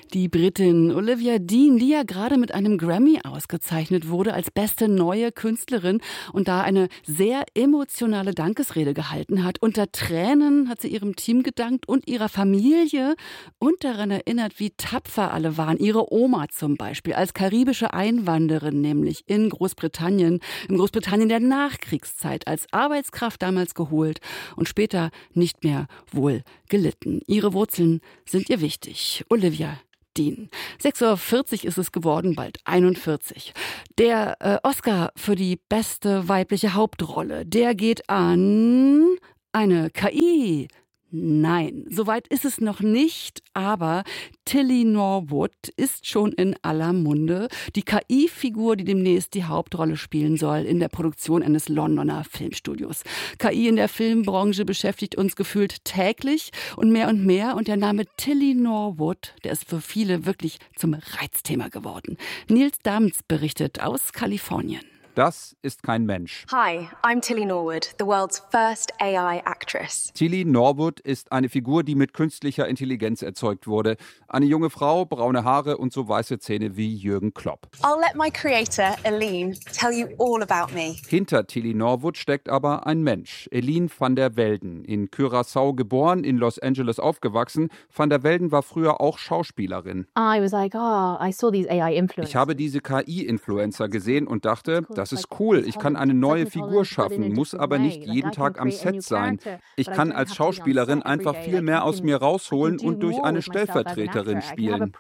Die Britin Olivia Dean, die ja gerade mit einem Grammy ausgezeichnet wurde als beste neue Künstlerin und da eine sehr emotionale Dankesrede gehalten hat. Unter Tränen hat sie ihrem Team gedankt und ihrer Familie und daran erinnert, wie tapfer alle waren. Ihre Oma zum Beispiel, als karibische Einwanderin nämlich in Großbritannien, der Nachkriegszeit, als Arbeitskraft damals geholt und später nicht mehr wohl gelitten. Ihre Wurzeln sind ihr wichtig. Olivia Dean. 6:40 Uhr ist es geworden, bald 41. Der Oscar für die beste weibliche Hauptrolle, der geht an eine KI. Nein, soweit ist es noch nicht, aber Tilly Norwood ist schon in aller Munde. Die KI-Figur, die demnächst die Hauptrolle spielen soll in der Produktion eines Londoner Filmstudios. KI in der Filmbranche beschäftigt uns gefühlt täglich und mehr. Und der Name Tilly Norwood, der ist für viele wirklich zum Reizthema geworden. Nils Dams berichtet aus Kalifornien. Das ist kein Mensch. Hi, I'm Tilly Norwood, the world's first AI actress. Tilly Norwood ist eine Figur, die mit künstlicher Intelligenz erzeugt wurde. Eine junge Frau, braune Haare und so weiße Zähne wie Jürgen Klopp. I'll let my creator, Aline, tell you all about me. Hinter Tilly Norwood steckt aber ein Mensch, Eline van der Velden. In Curaçao geboren, in Los Angeles aufgewachsen. Van der Velden war früher auch Schauspielerin. I saw these AI influencers. Ich habe diese KI-Influencer gesehen und dachte, das ist cool, ich kann eine neue Figur schaffen, muss aber nicht jeden Tag am Set sein. Ich kann als Schauspielerin einfach viel mehr aus mir rausholen und durch eine Stellvertreterin spielen.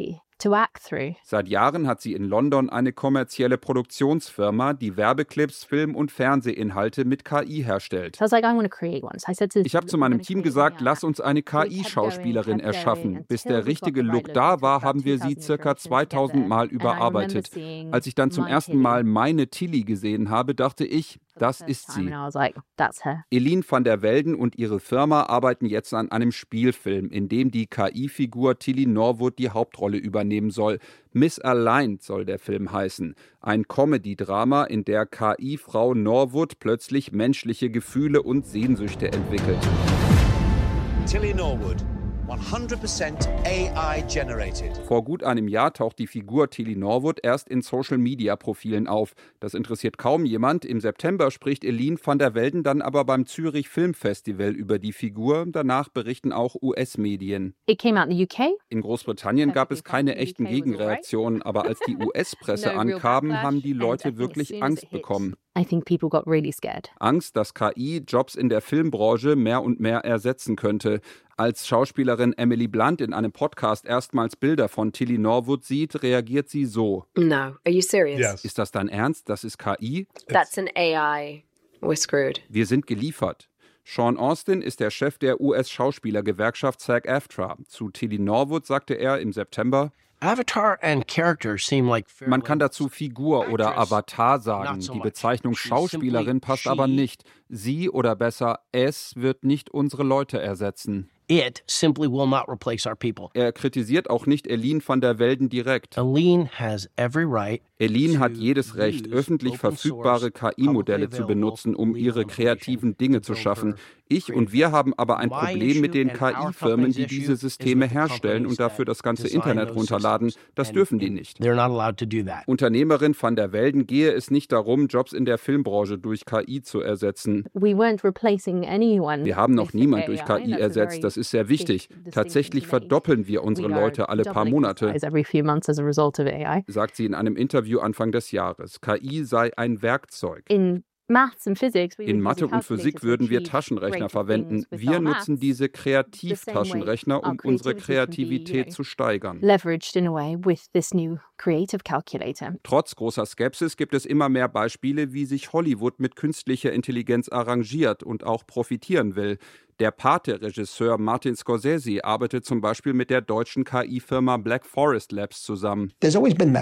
Seit Jahren hat sie in London eine kommerzielle Produktionsfirma, die Werbeclips, Film- und Fernsehinhalte mit KI herstellt. Ich habe zu meinem Team gesagt, lass uns eine KI-Schauspielerin erschaffen. Bis der richtige Look da war, haben wir sie ca. 2000 Mal überarbeitet. Als ich dann zum ersten Mal meine Tilly gesehen habe, dachte ich, das ist sie. Eline van der Velden und ihre Firma arbeiten jetzt an einem Spielfilm, in dem die KI-Figur Tilly Norwood die Hauptrolle übernehmen soll. Miss Aligned soll der Film heißen. Ein Comedy-Drama, in der KI-Frau Norwood plötzlich menschliche Gefühle und Sehnsüchte entwickelt. Tilly Norwood. 100% AI generated. Vor gut einem Jahr taucht die Figur Tilly Norwood erst in Social-Media-Profilen auf. Das interessiert kaum jemand. Im September spricht Eline van der Velden dann aber beim Zürich Filmfestival über die Figur. Danach berichten auch US-Medien. In Großbritannien gab es keine echten Gegenreaktionen, aber als die US-Presse ankam, haben die Leute wirklich Angst bekommen. Angst, dass KI Jobs in der Filmbranche mehr und mehr ersetzen könnte. Als Schauspielerin Emily Blunt in einem Podcast erstmals Bilder von Tilly Norwood sieht, reagiert sie so. No, are you serious? Yes. Ist das dein Ernst? Das ist KI? That's an AI. We're screwed. Wir sind geliefert. Sean Austin ist der Chef der US-Schauspielergewerkschaft SAG-AFTRA. Zu Tilly Norwood sagte er im September: Man kann dazu Figur oder Avatar sagen. Die Bezeichnung Schauspielerin passt aber nicht. Sie oder besser es wird nicht unsere Leute ersetzen. It simply will not replace our people. Er kritisiert auch nicht Eline van der Velden direkt. Eline has every right. Eline hat jedes Recht, öffentlich verfügbare KI-Modelle zu benutzen, um ihre kreativen Dinge zu schaffen. Ich und wir haben aber ein Problem mit den KI-Firmen, die diese Systeme herstellen und dafür das ganze Internet runterladen. Das dürfen die nicht. Unternehmerin van der Velden gehe es nicht darum, Jobs in der Filmbranche durch KI zu ersetzen. Wir haben noch niemand durch KI ersetzt. Das ist sehr wichtig. Tatsächlich verdoppeln wir unsere Leute alle paar Monate, sagt sie in einem Interview Anfang des Jahres. KI sei ein Werkzeug. In Mathe und Physik würden wir Taschenrechner verwenden. Wir nutzen diese Kreativtaschenrechner, um unsere Kreativität zu steigern. Trotz großer Skepsis gibt es immer mehr Beispiele, wie sich Hollywood mit künstlicher Intelligenz arrangiert und auch profitieren will. Der Pate-Regisseur Martin Scorsese arbeitet zum Beispiel mit der deutschen KI-Firma Black Forest Labs zusammen. Es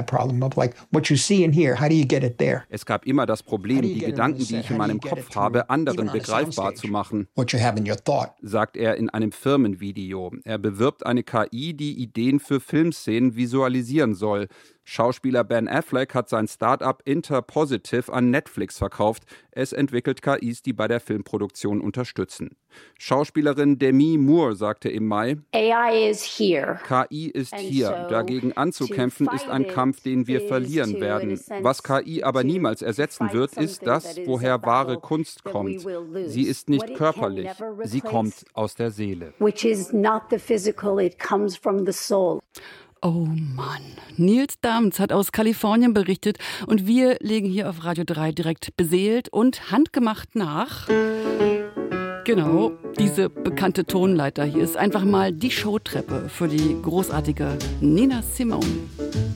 gab immer das Problem, die Gedanken, die ich in meinem Kopf habe, anderen begreifbar zu machen, sagt er in einem Firmenvideo. Er bewirbt eine KI, die Ideen für Filmszenen visualisieren soll. Schauspieler Ben Affleck hat sein Start-up Interpositive an Netflix verkauft. Es entwickelt KIs, die bei der Filmproduktion unterstützen. Schauspielerin Demi Moore sagte im Mai, AI is here. KI ist hier. Dagegen anzukämpfen ist ein Kampf, den wir verlieren werden. Was KI aber niemals ersetzen wird, ist das, woher wahre Kunst kommt. Sie ist nicht körperlich. Sie kommt aus der Seele. Which is not the physical, it comes from the soul. Oh Mann, Nils Damz hat aus Kalifornien berichtet und wir legen hier auf Radio 3 direkt beseelt und handgemacht nach. Genau, diese bekannte Tonleiter hier ist einfach mal die Showtreppe für die großartige Nina Simone.